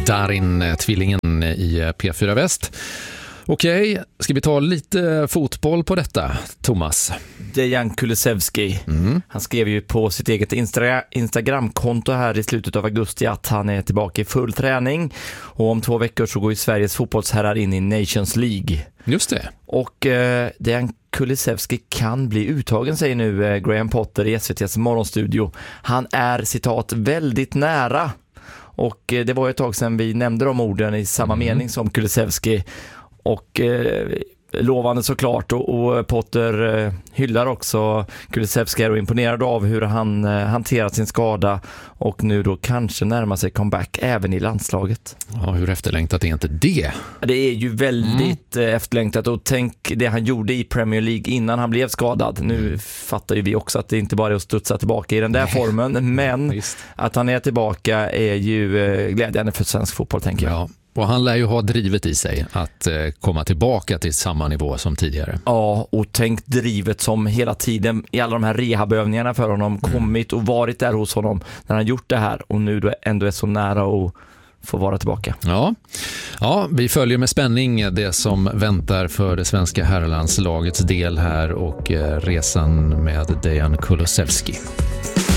Darin, tvillingen i P4 Väst. Okej, ska vi ta lite fotboll på detta, Thomas? Dejan Kulusevski, han skrev ju på sitt eget Instagramkonto här i slutet av augusti att han är tillbaka i full träning. Och om 2 veckor så går ju Sveriges fotbollsherrar in i Nations League. Just det. Och Dejan Kulusevski kan bli uttagen, säger nu Graham Potter i SVT:s morgonstudio. Han är, citat, väldigt nära. Och det var ett tag sedan vi nämnde de orden i samma mening som Kulusevski. Och lovande såklart, och Potter hyllar också Kulusevski och är imponerad av hur han hanterat sin skada och nu då kanske närmar sig comeback även i landslaget. Ja, hur efterlängtat är inte det? Det är ju väldigt efterlängtat, och tänk det han gjorde i Premier League innan han blev skadad. Nu fattar ju vi också att det inte bara är att studsa tillbaka i den där formen, men Visst. att han är tillbaka är ju glädjande för svensk fotboll, tänker jag. Ja. Och han lär ju ha drivet i sig att komma tillbaka till samma nivå som tidigare. Ja, och tänk drivet som hela tiden i alla de här rehabövningarna för honom kommit och varit där hos honom när han gjort det här, och nu då ändå är så nära att få vara tillbaka. Ja, vi följer med spänning det som väntar för det svenska herrlandslagets del här och resan med Dejan Kulusevski.